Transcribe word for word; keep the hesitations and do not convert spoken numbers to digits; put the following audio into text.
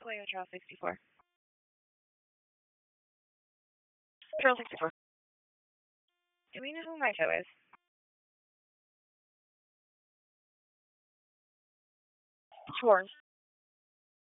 Clear Trail sixty-four. Trail sixty-four. Do we know who Maito is? Schwartz.